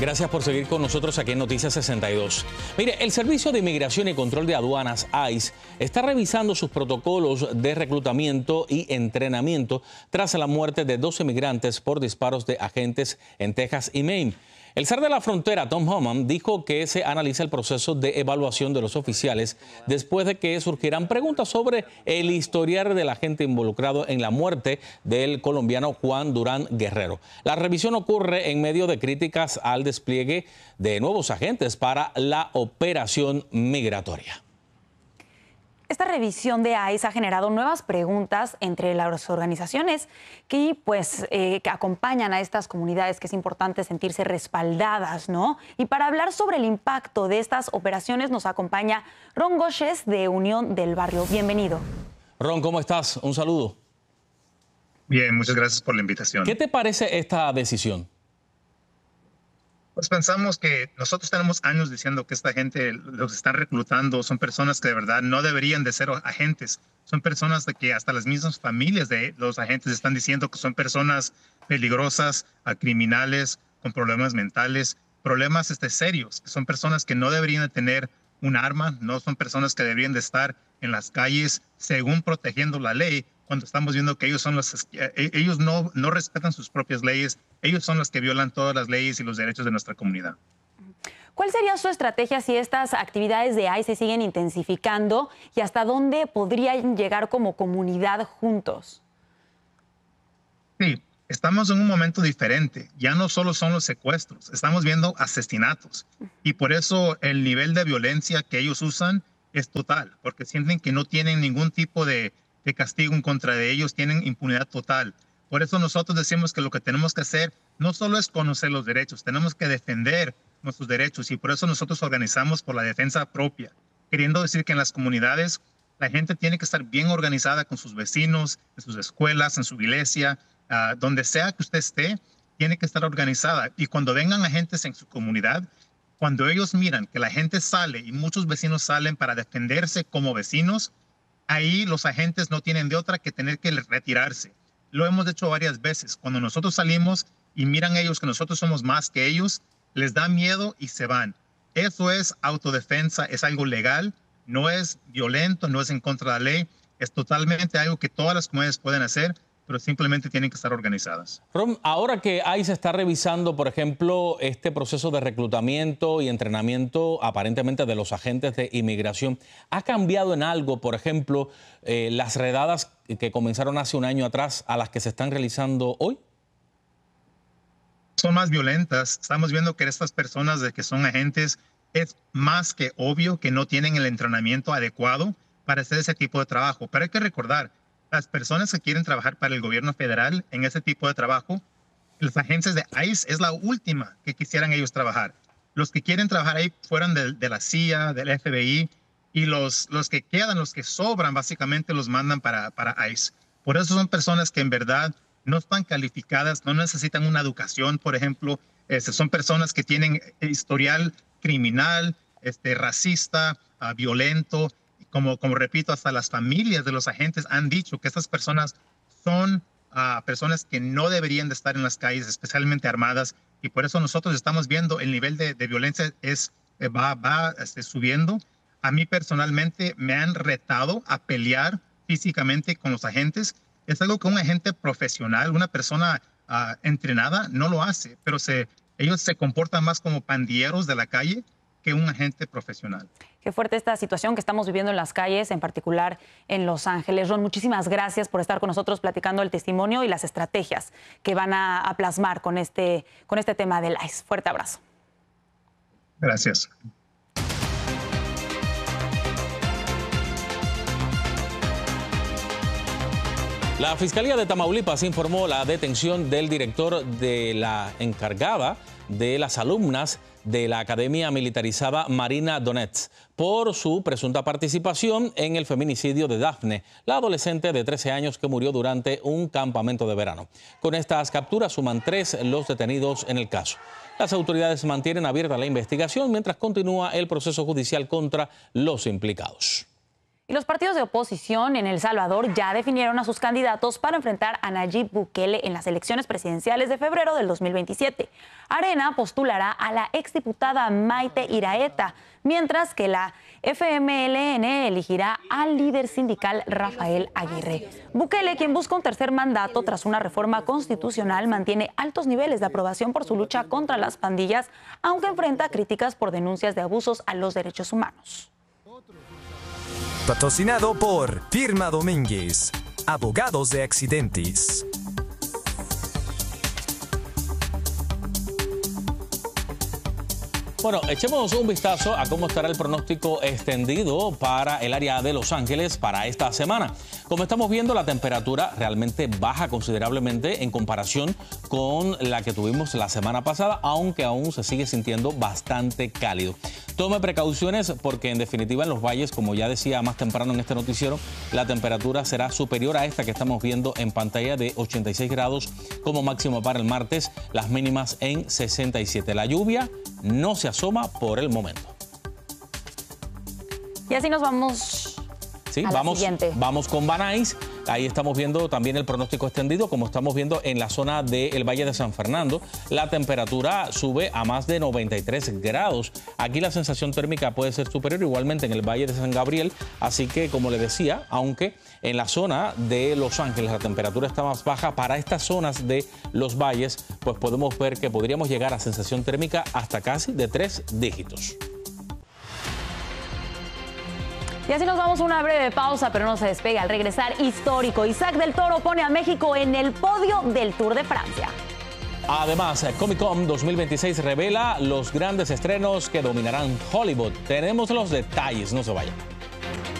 Gracias por seguir con nosotros aquí en Noticias 62. Mire, el Servicio de Inmigración y Control de Aduanas, ICE, está revisando sus protocolos de reclutamiento y entrenamiento tras la muerte de 2 inmigrantes por disparos de agentes en Texas y Maine. El SAR de la frontera, Tom Homan, dijo que se analiza el proceso de evaluación de los oficiales después de que surgieran preguntas sobre el historial del agente involucrado en la muerte del colombiano Juan Durán Guerrero. La revisión ocurre en medio de críticas al despliegue de nuevos agentes para la operación migratoria. Esta revisión de ICE ha generado nuevas preguntas entre las organizaciones que acompañan a estas comunidades, que es importante sentirse respaldadas, ¿no? Y para hablar sobre el impacto de estas operaciones nos acompaña Ron Goches de Unión del Barrio. Bienvenido. Ron, ¿cómo estás? Un saludo. Bien, muchas gracias por la invitación. ¿Qué te parece esta decisión? Pues pensamos que nosotros tenemos años diciendo que esta gente, los están reclutando, son personas que de verdad no deberían de ser agentes. Son personas de que hasta las mismas familias de los agentes están diciendo que son personas peligrosas, criminales, con problemas mentales, problemas serios. Son personas que no deberían de tener un arma, no son personas que deberían de estar en las calles según protegiendo la ley, cuando estamos viendo que ellos no respetan sus propias leyes, ellos son los que violan todas las leyes y los derechos de nuestra comunidad. ¿Cuál sería su estrategia si estas actividades de ICE se siguen intensificando y hasta dónde podrían llegar como comunidad juntos? Sí, estamos en un momento diferente. Ya no solo son los secuestros, estamos viendo asesinatos. Y por eso el nivel de violencia que ellos usan es total, porque sienten que no tienen ningún tipo de castigo en contra de ellos, tienen impunidad total. Por eso nosotros decimos que lo que tenemos que hacer no solo es conocer los derechos, tenemos que defender nuestros derechos, y por eso nosotros organizamos por la defensa propia, queriendo decir que en las comunidades la gente tiene que estar bien organizada con sus vecinos, en sus escuelas, en su iglesia, donde sea que usted esté, tiene que estar organizada. Y cuando vengan agentes en su comunidad, cuando ellos miran que la gente sale y muchos vecinos salen para defenderse como vecinos, ahí los agentes no tienen de otra que tener que retirarse. Lo hemos hecho varias veces. Cuando nosotros salimos y miran ellos que nosotros somos más que ellos, les da miedo y se van. Eso es autodefensa, es algo legal, no es violento, no es en contra de la ley, es totalmente algo que todas las comunidades pueden hacer, pero simplemente tienen que estar organizadas. Ron, ahora que ICE está revisando, por ejemplo, este proceso de reclutamiento y entrenamiento aparentemente de los agentes de inmigración, ¿ha cambiado en algo, por ejemplo, las redadas que comenzaron hace un año atrás a las que se están realizando hoy? Son más violentas. Estamos viendo que estas personas de que son agentes, es más que obvio que no tienen el entrenamiento adecuado para hacer ese tipo de trabajo. Pero hay que recordar, las personas que quieren trabajar para el gobierno federal en ese tipo de trabajo, las agencias de ICE es la última que quisieran ellos trabajar. Los que quieren trabajar ahí fueron de la CIA, del FBI, y los que quedan, los que sobran, básicamente los mandan para ICE. Por eso son personas que en verdad no están calificadas, no necesitan una educación, por ejemplo. Son personas que tienen historial criminal, racista, violento. Como repito, hasta las familias de los agentes han dicho que estas personas son personas que no deberían de estar en las calles, especialmente armadas, y por eso nosotros estamos viendo el nivel de violencia va subiendo. A mí personalmente me han retado a pelear físicamente con los agentes. Es algo que un agente profesional, una persona entrenada, no lo hace, pero ellos se comportan más como pandilleros de la calle que un agente profesional. Qué fuerte esta situación que estamos viviendo en las calles, en particular en Los Ángeles. Ron, muchísimas gracias por estar con nosotros platicando el testimonio y las estrategias que van a plasmar con este tema del ICE. Fuerte abrazo. Gracias. La Fiscalía de Tamaulipas informó la detención del director de la encargada de las alumnas de la Academia Militarizada Marina Donetsk por su presunta participación en el feminicidio de Dafne, la adolescente de 13 años que murió durante un campamento de verano. Con estas capturas suman 3 los detenidos en el caso. Las autoridades mantienen abierta la investigación mientras continúa el proceso judicial contra los implicados. Y los partidos de oposición en El Salvador ya definieron a sus candidatos para enfrentar a Nayib Bukele en las elecciones presidenciales de febrero del 2027. Arena postulará a la exdiputada Maite Iraeta, mientras que la FMLN elegirá al líder sindical Rafael Aguirre. Bukele, quien busca un tercer mandato tras una reforma constitucional, mantiene altos niveles de aprobación por su lucha contra las pandillas, aunque enfrenta críticas por denuncias de abusos a los derechos humanos. Patrocinado por Firma Domínguez, abogados de accidentes. Bueno, echemos un vistazo a cómo estará el pronóstico extendido para el área de Los Ángeles para esta semana. Como estamos viendo, la temperatura realmente baja considerablemente en comparación con la que tuvimos la semana pasada, aunque aún se sigue sintiendo bastante cálido. Tome precauciones porque en definitiva en los valles, como ya decía más temprano en este noticiero, la temperatura será superior a esta que estamos viendo en pantalla de 86 grados como máximo para el martes, las mínimas en 67. La lluvia no se asoma por el momento. Y así nos vamos. Sí, a la siguiente. Vamos con Van Nuys. Ahí estamos viendo también el pronóstico extendido, como estamos viendo en la zona del Valle de San Fernando. La temperatura sube a más de 93 grados. Aquí la sensación térmica puede ser superior, igualmente en el Valle de San Gabriel. Así que, como le decía, aunque en la zona de Los Ángeles la temperatura está más baja, para estas zonas de los valles, pues podemos ver que podríamos llegar a sensación térmica hasta casi de 3 dígitos. Y así nos vamos a una breve pausa, pero no se despega. Al regresar, histórico. Isaac del Toro pone a México en el podio del Tour de Francia. Además, Comic Con 2026 revela los grandes estrenos que dominarán Hollywood. Tenemos los detalles, no se vayan.